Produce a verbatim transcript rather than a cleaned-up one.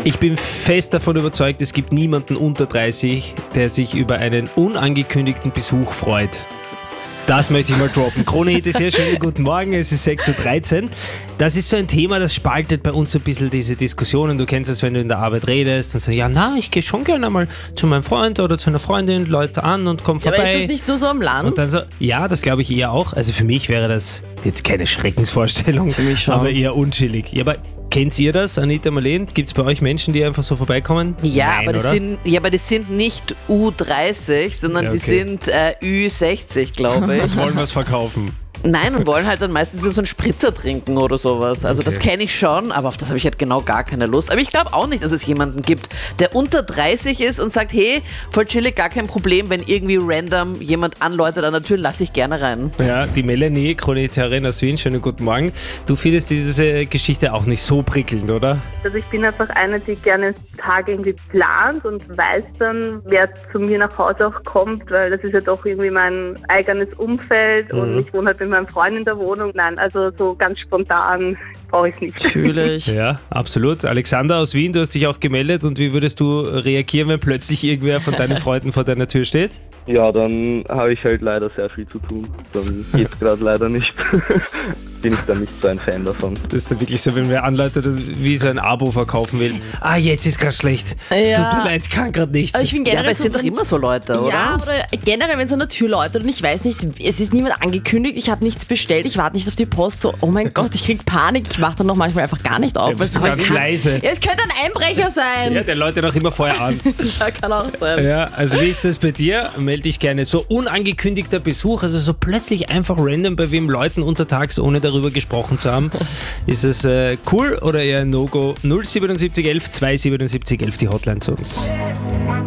Ich bin fest davon überzeugt, es gibt niemanden unter dreißig, der sich über einen unangekündigten Besuch freut. Das möchte ich mal droppen. Krone-Hit ist sehr schön. Guten Morgen, es ist sechs Uhr dreizehn. Das ist so ein Thema, das spaltet bei uns so ein bisschen diese Diskussionen. Du kennst es, wenn du in der Arbeit redest und sagst, ja, na, ich gehe schon gerne mal zu meinem Freund oder zu einer Freundin, Leute an und komm vorbei. Ja, aber ist das nicht nur so am Land? Und dann so, ja, das glaube ich eher auch. Also für mich wäre das jetzt keine Schreckensvorstellung, für mich schon. Aber eher unchillig. Ja, aber kennt ihr das, Anita Marleen? Gibt es bei euch Menschen, die einfach so vorbeikommen? Ja, Nein, aber das oder? sind, ja, aber das sind nicht U dreißig, sondern Ja, die okay. sind äh, Ü sechzig, glaube ich. Und wollen was verkaufen. Nein, und wollen halt dann meistens so einen Spritzer trinken oder sowas. Also Okay. das kenne ich schon, aber auf das habe ich halt genau gar keine Lust. Aber ich glaube auch nicht, dass es jemanden gibt, der unter dreißig ist und sagt, hey, voll chillig, gar kein Problem, wenn irgendwie random jemand anläutet an der Tür, lass ich gerne rein. Ja, die Melanie, Chronikerin aus Wien, schönen guten Morgen. Du findest diese Geschichte auch nicht so prickelnd, oder? Also ich bin einfach eine, die gerne Tage irgendwie plant und weiß dann, wer zu mir nach Hause auch kommt, weil das ist ja doch irgendwie mein eigenes Umfeld Mhm. und ich wohne halt mit meinem Freund in der Wohnung. Nein, also so ganz spontan brauche ich es nicht. Fühle ich. Ja, absolut. Alexander aus Wien, du hast dich auch gemeldet und wie würdest du reagieren, wenn plötzlich irgendwer von deinen Freunden vor deiner Tür steht? Ja, dann habe ich halt leider sehr viel zu tun. Dann geht's gerade leider nicht. Bin ich da nicht so ein Fan davon. Das ist dann wirklich so, wenn wer anläutet und wie so ein Abo verkaufen will. Ah, jetzt ist gerade schlecht. Ja. Tut mir leid, kann gerade nicht. Aber ich bin Ja, generell aber so, es sind doch immer so Leute, oder? Ja, oder generell, wenn es an der Tür läutet und ich weiß nicht, es ist niemand angekündigt, ich habe nichts bestellt, ich warte nicht auf die Post, so, oh mein Gott, ich krieg Panik, ich mache dann noch manchmal einfach gar nicht auf. Ja, bist du weil- ganz kann- leise. Ja, es könnte ein Einbrecher sein. Ja, der läutet auch immer vorher an. Ja, kann auch sein. Ja, also wie ist das bei dir? Melde dich gerne. So unangekündigter Besuch, also so plötzlich einfach random bei wem Leuten untertags, ohne darüber gesprochen zu haben. Ist es äh, cool oder eher ein No-Go? null sieben sieben eins eins zwei sieben sieben eins eins die Hotline zu uns.